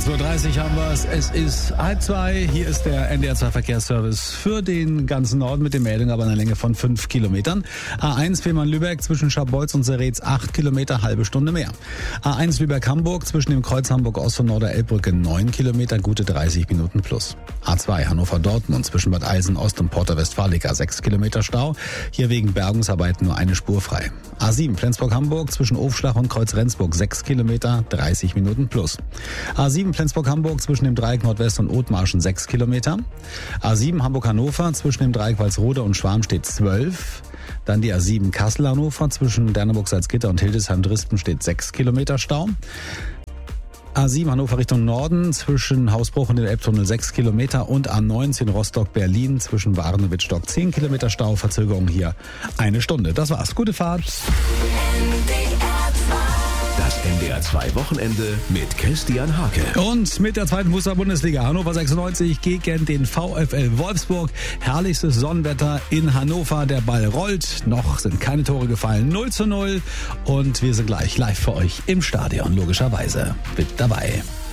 2:30 haben wir es. Es ist 1:30. Hier ist der NDR 2 Verkehrsservice für den ganzen Norden mit der Meldung aber einer Länge von 5 Kilometern. A1 Fehmarn-Lübeck zwischen Scharbeutz und Seretz 8 Kilometer, halbe Stunde mehr. A1 Lübeck-Hamburg zwischen dem Kreuz Hamburg-Ost und Norder-Elbbrücke 9 Kilometer, gute 30 Minuten plus. A2 Hannover-Dortmund zwischen Bad Eilsen-Ost und Porta Westfalica 6 Kilometer Stau. Hier wegen Bergungsarbeiten nur eine Spur frei. A7 Flensburg-Hamburg zwischen Ofschlach und Kreuz Rendsburg 6 Kilometer, 30 Minuten plus. A7 Flensburg-Hamburg zwischen dem Dreieck Nordwest und Othmarschen 6 Kilometer. A7 Hamburg-Hannover zwischen dem Dreieck Walsrode und Schwarmstedt 12. Dann die A7 Kassel-Hannover zwischen Derneburg-Salzgitter und Hildesheim-Drispen steht 6 Kilometer Stau. A7 Hannover Richtung Norden zwischen Hausbruch und dem Elbtunnel 6 Kilometer und A19 Rostock-Berlin zwischen Waren und Wittstock 10 Kilometer Stau, Verzögerung hier 1 Stunde. Das war's. Gute Fahrt. Das NDR 2 Wochenende mit Christian Hake. Und mit der zweiten Fußball-Bundesliga Hannover 96 gegen den VfL Wolfsburg. Herrlichstes Sonnenwetter in Hannover. Der Ball rollt. Noch sind keine Tore gefallen. 0:0. Und wir sind gleich live für euch im Stadion, logischerweise. Mit dabei.